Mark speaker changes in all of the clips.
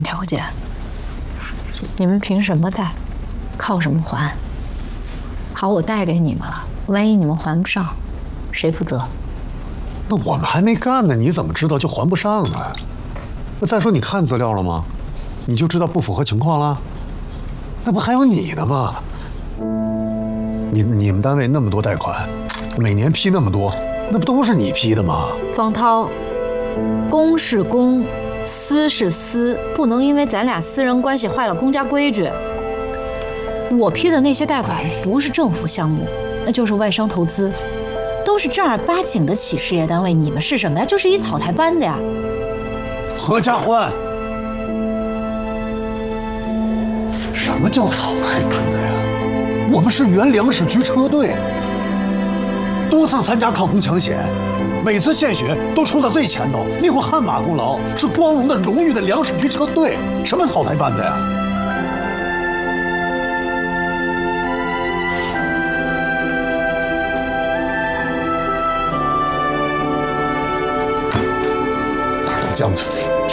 Speaker 1: 条件，你们凭什么贷？靠什么还？好，我贷给你们了，万一你们还不上，谁负责？
Speaker 2: 那我们还没干呢，你怎么知道就还不上呢？那再说你看资料了吗？你就知道不符合情况了？那不还有你呢吗？你们单位那么多贷款，每年批那么多，那不都是你批的吗？
Speaker 1: 方涛，公是公，私是私，不能因为咱俩私人关系坏了公家规矩。我批的那些贷款不是政府项目，那就是外商投资，都是正儿八经的企事业单位。你们是什么呀？就是一草台班子呀！
Speaker 2: 何家欢，什么叫草台班子呀？我们是原粮食局车队，多次参加抗洪抢险，每次献血都冲到最前头，立过汗马功劳，是光荣的、荣誉的粮食局车队。什么草台班子呀？这样子，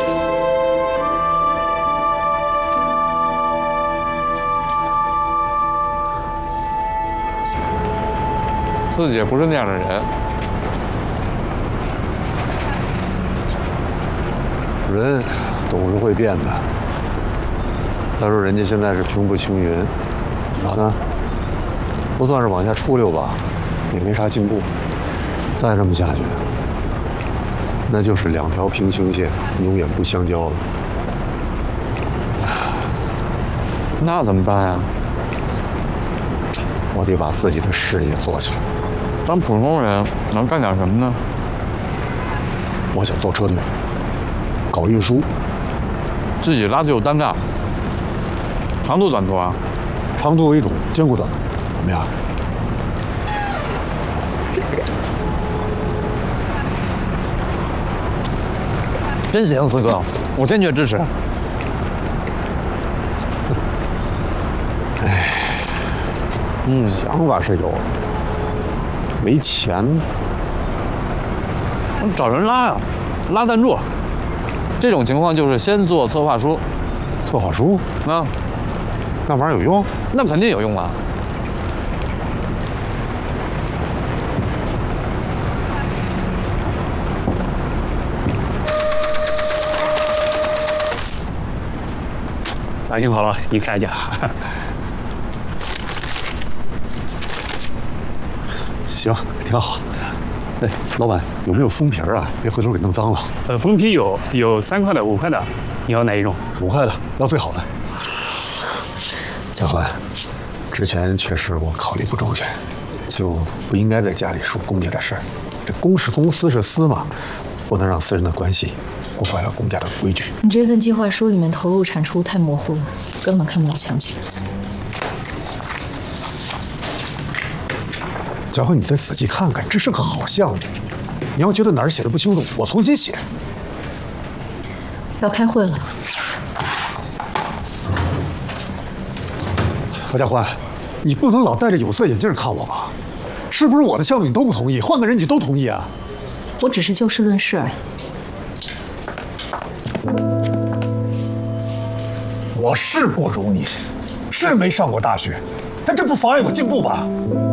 Speaker 3: 自己也不是那样的人。
Speaker 2: 人总是会变的。再说人家现在是平步青云，我呢，不算是往下出溜吧，也没啥进步。再这么下去，那就是两条平行线，永远不相交了。
Speaker 3: 那怎么办呀？
Speaker 2: 我得把自己的事业做起来。
Speaker 3: 当普通人能干点什么呢？
Speaker 2: 我想做车队，搞运输，
Speaker 3: 自己拉队有单干，长途短途啊？
Speaker 2: 长途为主，兼顾短途，怎么样？
Speaker 3: 真行，四哥，我坚决支持。
Speaker 2: 想法是有，没钱。
Speaker 3: 找人拉呀，拉赞助。这种情况就是先做策划书。
Speaker 2: 策划书？
Speaker 3: 那
Speaker 2: 玩意儿有用？
Speaker 3: 那肯定有用啊。
Speaker 4: 打听好了，你看一下。
Speaker 2: 行，挺好。哎，老板有没有封皮啊？别回头给弄脏了。
Speaker 4: 封皮有3块的、5块的，你要哪一种
Speaker 2: ？5块的，要最好的。嘉欢，之前确实我考虑不周全，就不应该在家里说公家的事儿。这公是公，私是私嘛，不能让私人的关系破坏了公家的规矩。
Speaker 1: 你这份计划书里面投入产出太模糊了，根本看不到详情。
Speaker 2: 嘉欢，你再仔细看看，这是个好项目。你要觉得哪儿写的不清楚，我重新写。
Speaker 1: 要开会了。
Speaker 2: 何家欢，你不能老戴着有色眼镜看我吧？是不是我的项目你都不同意？换个人你都同意啊？
Speaker 1: 我只是就事论事而已。
Speaker 2: 我是不如你，是没上过大学，但这不妨碍我进步吧？